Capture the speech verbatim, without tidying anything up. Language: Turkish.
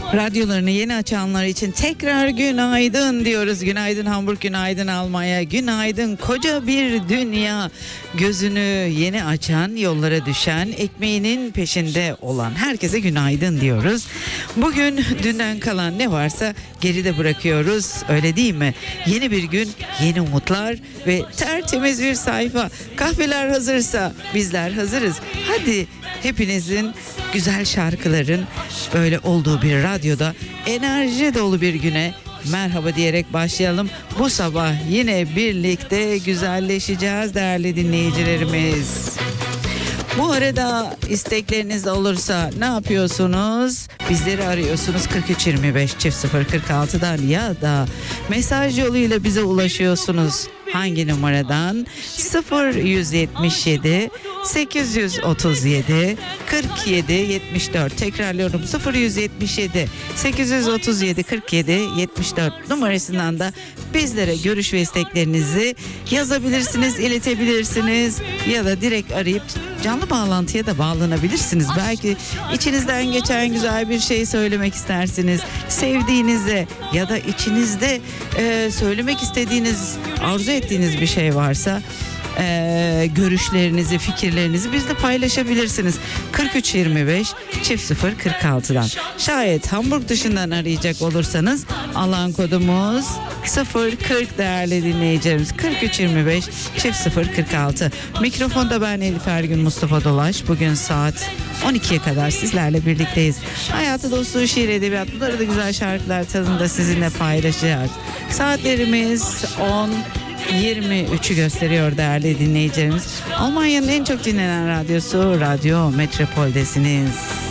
Radyolarını yeni açanlar için tekrar günaydın diyoruz. Günaydın Hamburg, günaydın Almanya, günaydın koca bir dünya. Gözünü yeni açan, yollara düşen, ekmeğinin peşinde olan herkese günaydın diyoruz. Bugün dünden kalan ne varsa geride bırakıyoruz, öyle değil mi? Yeni bir gün, yeni umutlar ve tertemiz bir sayfa. Kahveler hazırsa bizler hazırız. Hadi hepinizin güzel şarkıların böyle olduğu bir radyoda enerji dolu bir güne merhaba diyerek başlayalım. Bu sabah yine birlikte güzelleşeceğiz değerli dinleyicilerimiz. Bu arada istekleriniz olursa ne yapıyorsunuz? Bizleri arıyorsunuz kırk üç yirmi beş çift sıfır kırk altıdan ya da mesaj yoluyla bize ulaşıyorsunuz. Hangi numaradan? sıfır yüz yetmiş yedi sekiz yüz otuz yedi kırk yedi yetmiş dört. Tekrarlıyorum, sıfır yüz yetmiş yedi sekiz yüz otuz yedi kırk yedi yetmiş dört numarasından da bizlere görüş ve isteklerinizi yazabilirsiniz, iletebilirsiniz ya da direkt arayıp canlı bağlantıya da bağlanabilirsiniz. Belki içinizden geçen güzel bir şey söylemek istersiniz. Sevdiğinize ya da içinizde e, söylemek istediğiniz, arzu ettiğiniz bir şey varsa Ee, görüşlerinizi, fikirlerinizi bizle paylaşabilirsiniz. kırk üç yirmi beş çift sıfır kırk altıdan. Şayet Hamburg dışından arayacak olursanız alan kodumuz sıfır kırk değerli dinleyicilerimiz. kırk üç yirmi beş çift sıfır kırk altı. Mikrofonda ben Elif Ergün Mustafa Dolaş. Bugün saat on ikiye kadar sizlerle birlikteyiz. Hayatı, dostluğu, şiir, edebiyat, bunları da güzel şarkılar tadında sizinle paylaşacağız. Saatlerimiz on yirmi üçü gösteriyor değerli dinleyicilerimiz. Almanya'nın en çok dinlenen radyosu Radyo Metropol'desiniz.